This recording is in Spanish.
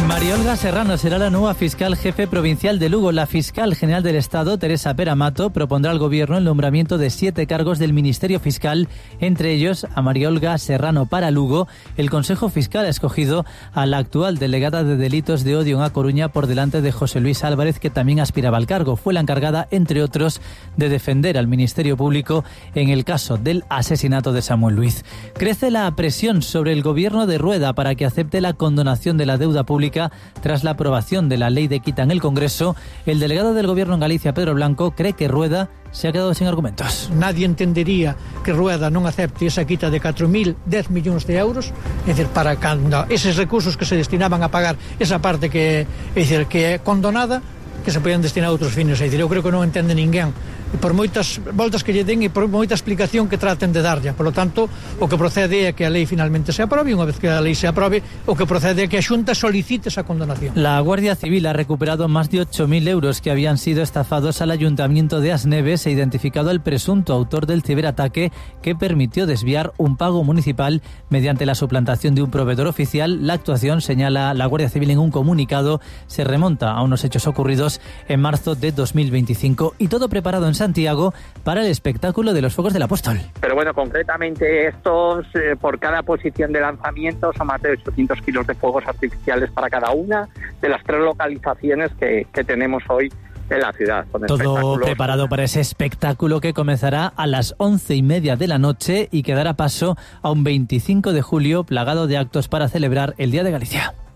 María Olga Serrano será la nueva fiscal jefe provincial de Lugo. La fiscal general del Estado, Teresa Peramato, propondrá al Gobierno el nombramiento de 7 cargos del Ministerio Fiscal, entre ellos a María Olga Serrano para Lugo. El Consejo Fiscal ha escogido a la actual delegada de delitos de odio en A Coruña por delante de José Luis Álvarez, que también aspiraba al cargo. Fue la encargada, entre otros, de defender al Ministerio Público en el caso del asesinato de Samuel Luiz. Crece la presión sobre el Gobierno de Rueda para que acepte la condonación de la deuda pública tras la aprobación de la ley de quita en el Congreso. El delegado del Gobierno en Galicia, Pedro Blanco, cree que Rueda se ha quedado sin argumentos. Nadie entendería que Rueda non acepte esa quita de 4.010 millóns de euros, é dicir, para cando eses recursos que se destinaban a pagar esa parte que é condonada, que se podían destinar a outros fines. É dicir, eu creo que non entende ninguén, e por moitas voltas que lle den e por moita explicación que traten de darlle. Por lo tanto, o que procede é que a lei finalmente se aprobe, e unha vez que a lei se aprobe, o que procede é que a Xunta solicite esa condonación. La Guardia Civil ha recuperado más de 8.000 euros que habían sido estafados al Ayuntamiento de Asneves e identificado al presunto autor del ciberataque que permitió desviar un pago municipal mediante la suplantación de un proveedor oficial. La actuación, señala la Guardia Civil en un comunicado, se remonta a unos hechos ocurridos en marzo de 2025, y todo preparado en Santiago para el espectáculo de los Fuegos del Apóstol. Pero bueno, concretamente estos, por cada posición de lanzamiento, son más de 800 kilos de fuegos artificiales para cada una de las 3 localizaciones que tenemos hoy en la ciudad. Todo preparado para ese espectáculo que comenzará a las 11:30 de la noche y que dará paso a un 25 de julio plagado de actos para celebrar el Día de Galicia.